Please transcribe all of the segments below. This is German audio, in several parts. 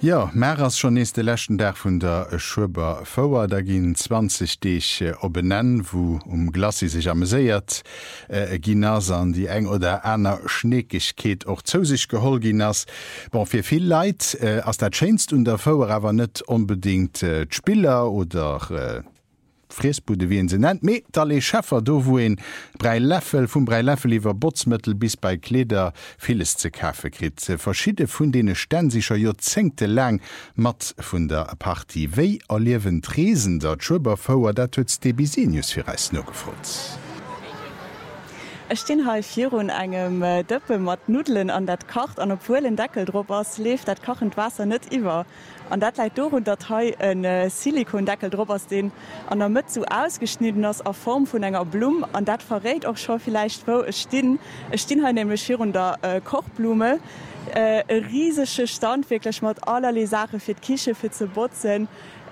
Ja, mehr als schon nächste letzten Tag von der Schuber Fauer, da gehen 20 Dich benennen, wo Glassi sich amüsiert, Ginasan, die eng oder einer Schneckigkeit auch zu sich geholt Ginas. Bon, für viel Leid, als der Chainst und der Fauer aber nicht unbedingt Spieler oder Friesbude wie se nennt méi alle Schäffer do wo en Breileffel vum Breileffel iwwer Botsmëttel bis bei Kleder vieles ze kaffe krit. Verschiide vun dee stänsicher Jozengte lang mat vun der Party. Wéi alliewen Tresen der Schuberfauer dat huet de Bisinius fir Reis no gefot. Ich stehe hier vor engem Döppe mat Nudeln an dat kocht an obwohl den Deckel drauf ist, läuft dat kochend Wasser nicht über. Und dat leidt do und dat hier ein Silikondeckel drauf ist, den an der Mitte so ausgeschnitten ist auf Form von einer Blume. Und dat verrät auch schon vielleicht, wo ich stehe. Ich stehe hier nämlich hier unter Kochblume. Ein riesiger Stand, wirklich mit allerlei Sachen für die Küche, für zu putzen.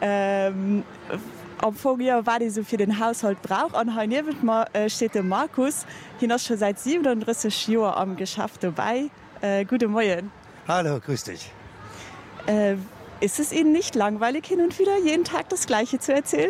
Am Vorjahr war die so für den Haushalt braucht. Und hier neben mir steht der Markus. Hier ist schon seit 37 Jahren am Geschäft dabei. Guten Morgen. Hallo, grüß dich. Ist es Ihnen nicht langweilig, hin und wieder jeden Tag das Gleiche zu erzählen?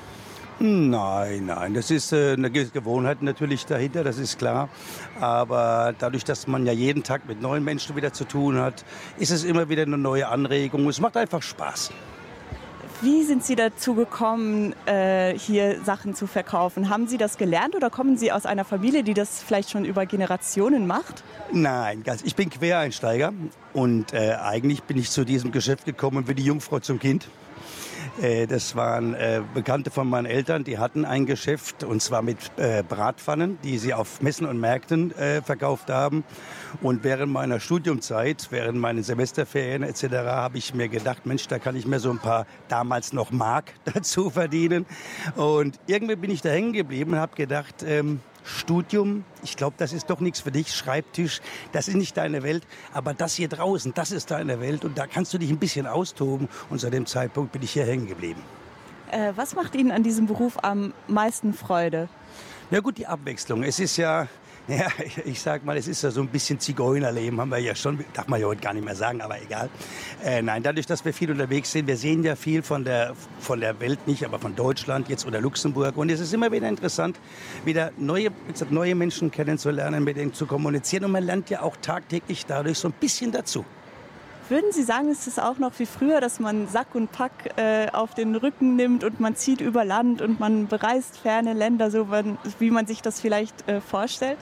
Nein, das ist eine Gewohnheit natürlich dahinter, das ist klar. Aber dadurch, dass man ja jeden Tag mit neuen Menschen wieder zu tun hat, ist es immer wieder eine neue Anregung. Es macht einfach Spaß. Wie sind Sie dazu gekommen, hier Sachen zu verkaufen? Haben Sie das gelernt oder kommen Sie aus einer Familie, die das vielleicht schon über Generationen macht? Nein, ich bin Quereinsteiger und eigentlich bin ich zu diesem Geschäft gekommen wie die Jungfrau zum Kind. Das waren Bekannte von meinen Eltern, die hatten ein Geschäft und zwar mit Bratpfannen, die sie auf Messen und Märkten verkauft haben. Und während meiner Studiumzeit, während meinen Semesterferien etc. habe ich mir gedacht, Mensch, da kann ich mir so ein paar damals noch Mark dazu verdienen. Und irgendwie bin ich da hängen geblieben und habe gedacht, Studium, ich glaube, das ist doch nichts für dich, Schreibtisch, das ist nicht deine Welt, aber das hier draußen, das ist deine Welt und da kannst du dich ein bisschen austoben und seit dem Zeitpunkt bin ich hier hängen geblieben. Was macht Ihnen an diesem Beruf am meisten Freude? Ja gut, die Abwechslung. Es ist ja, ich sag mal, es ist ja so ein bisschen Zigeunerleben, haben wir ja schon, darf man ja heute gar nicht mehr sagen, aber egal. Nein, dadurch, dass wir viel unterwegs sind, wir sehen ja viel von der Welt nicht, aber von Deutschland jetzt oder Luxemburg. Und es ist immer wieder interessant, wieder neue Menschen kennenzulernen, mit denen zu kommunizieren. Und man lernt ja auch tagtäglich dadurch so ein bisschen dazu. Würden Sie sagen, ist es auch noch wie früher, dass man Sack und Pack auf den Rücken nimmt und man zieht über Land und man bereist ferne Länder, so wie man sich das vielleicht vorstellt?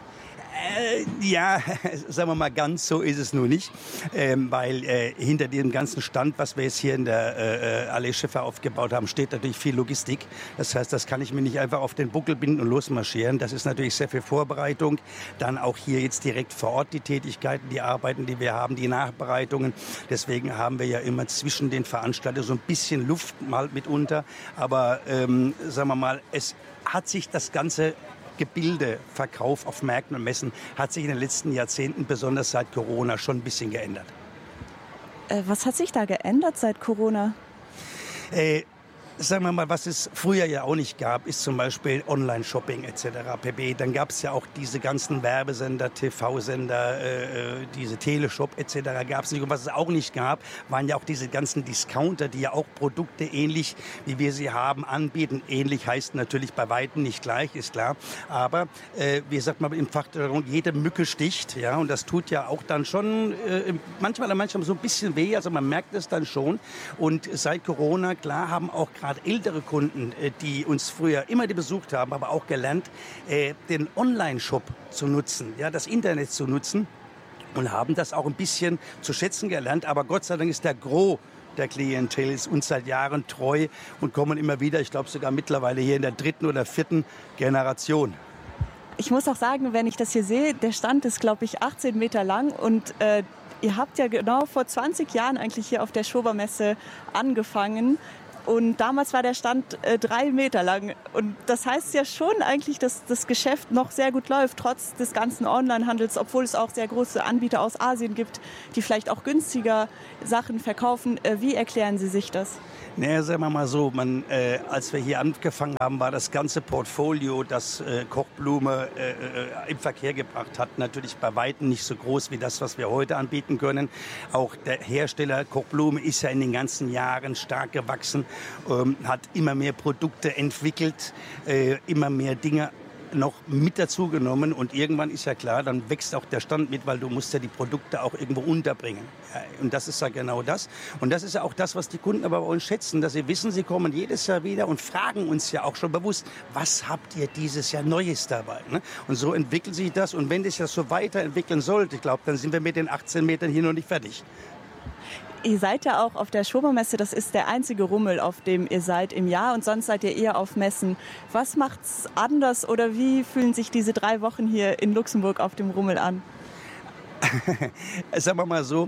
Ja, sagen wir mal, ganz so ist es nur nicht, weil hinter dem ganzen Stand, was wir jetzt hier in der Allee Schiffer aufgebaut haben, steht natürlich viel Logistik. Das heißt, das kann ich mir nicht einfach auf den Buckel binden und losmarschieren. Das ist natürlich sehr viel Vorbereitung. Dann auch hier jetzt direkt vor Ort die Tätigkeiten, die Arbeiten, die wir haben, die Nachbereitungen. Deswegen haben wir ja immer zwischen den Veranstaltungen so ein bisschen Luft mal mitunter. Aber sagen wir mal, es hat sich das ganze Gebilde, Verkauf auf Märkten und Messen hat sich in den letzten Jahrzehnten, besonders seit Corona, schon ein bisschen geändert. Was hat sich da geändert seit Corona? Sagen wir mal, was es früher ja auch nicht gab, ist zum Beispiel Online-Shopping etc. pp. Dann gab es ja auch diese ganzen Werbesender, TV-Sender, diese Teleshop etc. gab es nicht. Und was es auch nicht gab, waren ja auch diese ganzen Discounter, die ja auch Produkte ähnlich, wie wir sie haben, anbieten. Ähnlich heißt natürlich bei Weitem nicht gleich, ist klar. Aber wie sagt man im Fachjargon, jede Mücke sticht. Ja, und das tut ja auch dann schon manchmal so ein bisschen weh. Also man merkt es dann schon. Und seit Corona, klar, haben auch gerade ältere Kunden, die uns früher immer besucht haben, aber auch gelernt, den Online-Shop zu nutzen, ja, das Internet zu nutzen und haben das auch ein bisschen zu schätzen gelernt. Aber Gott sei Dank ist der Gros der Klientel ist uns seit Jahren treu und kommen immer wieder, ich glaube sogar mittlerweile hier in der 3. oder 4. Generation. Ich muss auch sagen, wenn ich das hier sehe, der Stand ist, glaube ich, 18 Meter lang und ihr habt ja genau vor 20 Jahren eigentlich hier auf der Schobermesse angefangen. Und damals war der Stand 3 Meter lang. Und das heißt ja schon eigentlich, dass das Geschäft noch sehr gut läuft, trotz des ganzen Onlinehandels, obwohl es auch sehr große Anbieter aus Asien gibt, die vielleicht auch günstiger Sachen verkaufen. Wie erklären Sie sich das? Naja, sagen wir mal so, als wir hier angefangen haben, war das ganze Portfolio, das Kochblume im Verkehr gebracht hat, natürlich bei weitem nicht so groß wie das, was wir heute anbieten können. Auch der Hersteller Kochblume ist ja in den ganzen Jahren stark gewachsen, hat immer mehr Produkte entwickelt, immer mehr Dinge noch mit dazu genommen und irgendwann ist ja klar, dann wächst auch der Stand mit, weil du musst ja die Produkte auch irgendwo unterbringen. Ja, und das ist ja genau das. Und das ist ja auch das, was die Kunden aber bei uns schätzen, dass sie wissen, sie kommen jedes Jahr wieder und fragen uns ja auch schon bewusst, was habt ihr dieses Jahr Neues dabei? Ne? Und so entwickelt sich das und wenn das ja so weiterentwickeln sollte, ich glaube, dann sind wir mit den 18 Metern hier noch nicht fertig. Ihr seid ja auch auf der Schobermesse, das ist der einzige Rummel, auf dem ihr seid im Jahr und sonst seid ihr eher auf Messen. Was macht's anders oder wie fühlen sich diese 3 Wochen hier in Luxemburg auf dem Rummel an? Sagen wir mal so,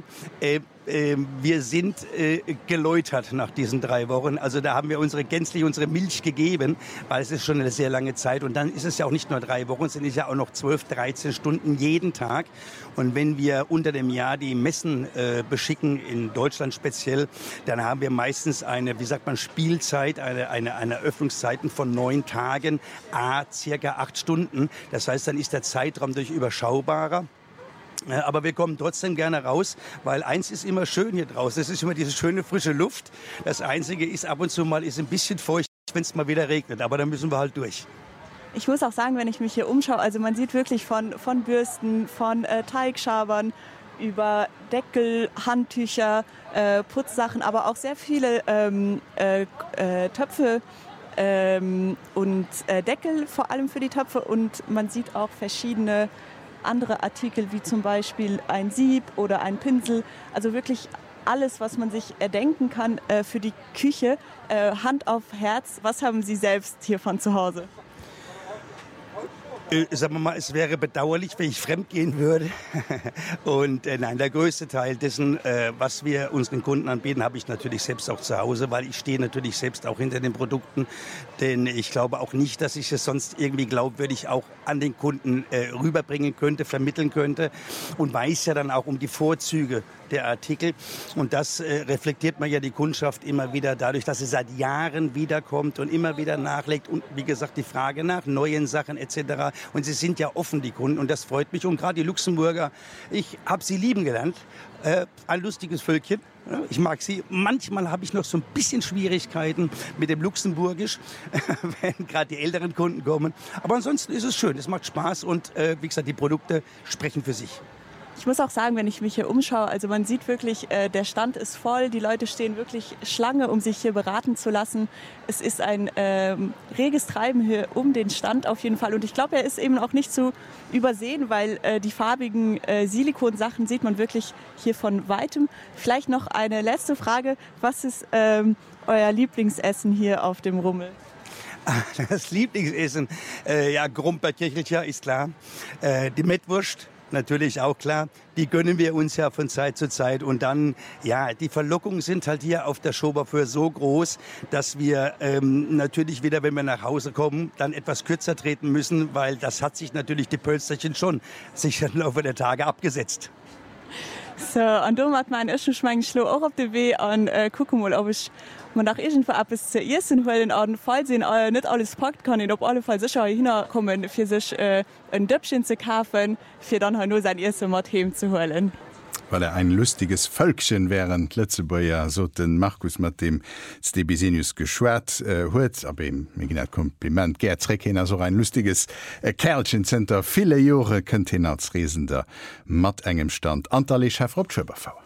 wir sind geläutert nach diesen 3 Wochen. Also da haben wir gänzlich unsere Milch gegeben, weil es ist schon eine sehr lange Zeit. Und dann ist es ja auch nicht nur 3 Wochen, es sind ja auch noch 12, 13 Stunden jeden Tag. Und wenn wir unter dem Jahr die Messen beschicken, in Deutschland speziell, dann haben wir meistens eine, wie sagt man, Spielzeit, eine Öffnungszeiten von 9 Tagen, circa 8 Stunden. Das heißt, dann ist der Zeitraum durch überschaubarer. Aber wir kommen trotzdem gerne raus, weil eins ist immer schön hier draußen. Es ist immer diese schöne frische Luft. Das Einzige ist, ab und zu mal ist ein bisschen feucht, wenn es mal wieder regnet. Aber dann müssen wir halt durch. Ich muss auch sagen, wenn ich mich hier umschaue, also man sieht wirklich von Bürsten, von Teigschabern über Deckel, Handtücher, Putzsachen, aber auch sehr viele Töpfe und Deckel, vor allem für die Töpfe. Und man sieht auch verschiedene andere Artikel, wie zum Beispiel ein Sieb oder ein Pinsel. Also wirklich alles, was man sich erdenken kann für die Küche. Hand auf Herz, was haben Sie selbst hier von zu Hause? Sagen wir mal, es wäre bedauerlich, wenn ich fremd gehen würde. Und nein, der größte Teil dessen, was wir unseren Kunden anbieten, habe ich natürlich selbst auch zu Hause, weil ich stehe natürlich selbst auch hinter den Produkten. Denn ich glaube auch nicht, dass ich es sonst irgendwie glaubwürdig auch an den Kunden rüberbringen könnte, vermitteln könnte. Und weiß ja dann auch um die Vorzüge der Artikel. Und das reflektiert man ja die Kundschaft immer wieder dadurch, dass sie seit Jahren wiederkommt und immer wieder nachlegt. Und wie gesagt, die Frage nach neuen Sachen etc. Und sie sind ja offen, die Kunden. Und das freut mich. Und gerade die Luxemburger, ich habe sie lieben gelernt. Ein lustiges Völkchen. Ich mag sie. Manchmal habe ich noch so ein bisschen Schwierigkeiten mit dem Luxemburgisch, wenn gerade die älteren Kunden kommen. Aber ansonsten ist es schön. Es macht Spaß. Und wie gesagt, die Produkte sprechen für sich. Ich muss auch sagen, wenn ich mich hier umschaue, also man sieht wirklich, der Stand ist voll, die Leute stehen wirklich Schlange, um sich hier beraten zu lassen. Es ist ein reges Treiben hier um den Stand auf jeden Fall. Und ich glaube, er ist eben auch nicht zu übersehen, weil die farbigen Silikonsachen sieht man wirklich hier von weitem. Vielleicht noch eine letzte Frage. Was ist euer Lieblingsessen hier auf dem Rummel? Das Lieblingsessen, ja, Grumperkirchelcha ist klar. Die Mettwurst. Natürlich auch klar, die gönnen wir uns ja von Zeit zu Zeit und dann, ja, die Verlockungen sind halt hier auf der Schoberföhr so groß, dass wir natürlich wieder, wenn wir nach Hause kommen, dann etwas kürzer treten müssen, weil das hat sich natürlich die Pölsterchen schon sich im Laufe der Tage abgesetzt. So, und du hat mein Schmecken schlo auch auf den Weg und gucken mal, ob ich man nach irgendwo ab bis zu ersten weil den Fall sehen nicht alles packt kann auf alle Fall sicher hinkommen für sich ein Döpfchen zu kaufen für dann halt nur sein erstes Mathemen zu holen. Weil ein lustiges Völkchen während Letzebäier so den Markus mit dem Stebisinius geschwert huet, aber ihm Kompliment Gertrecken so ein lustiges Kerlchencenter viele Jahre könnt hin als Reesender mat engem Stand Antalli Chef Rob Schöberfauer.